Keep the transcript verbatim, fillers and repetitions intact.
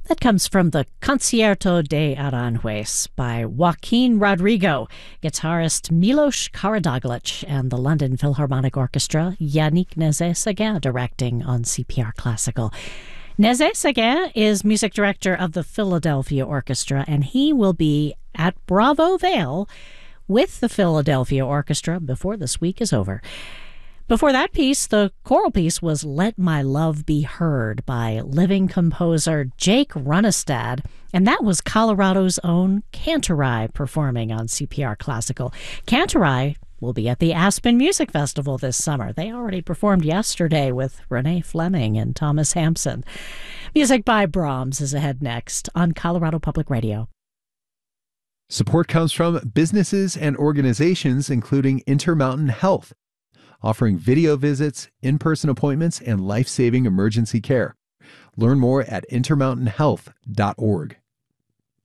That comes from the Concierto de Aranjuez by Joaquin Rodrigo, guitarist Milos Karadoglic, and the London Philharmonic Orchestra, Yannick Nézet-Séguin, directing on C P R Classical. Nézet-Séguin is music director of the Philadelphia Orchestra, and he will be at Bravo Vale with the Philadelphia Orchestra before this week is over. Before that piece, the choral piece was Let My Love Be Heard by living composer Jake Runestad, and that was Colorado's own Cantorai performing on C P R Classical. Cantorai will be at the Aspen Music Festival this summer. They already performed yesterday with Renee Fleming and Thomas Hampson. Music by Brahms is ahead next on Colorado Public Radio. Support comes from businesses and organizations including Intermountain Health, offering video visits, in-person appointments, and life-saving emergency care. Learn more at intermountain health dot org.